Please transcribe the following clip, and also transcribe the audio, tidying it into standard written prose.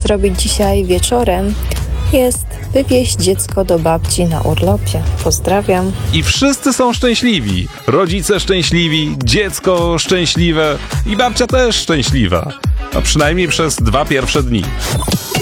zrobić dzisiaj wieczorem, jest wywieźć dziecko do babci na urlopie. Pozdrawiam. I wszyscy są szczęśliwi. Rodzice szczęśliwi, dziecko szczęśliwe i babcia też szczęśliwa. A przynajmniej przez 2 pierwsze dni.